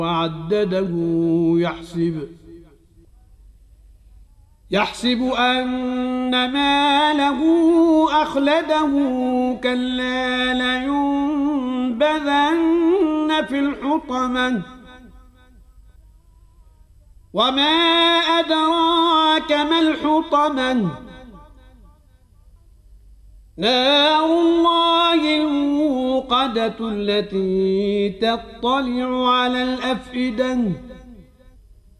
وعدده يحسب أن ماله أخلده كلا لينبذن في الحطمة وما أدراك ما الحطمة نار الله الموقدة التي تطلع على الأفئدة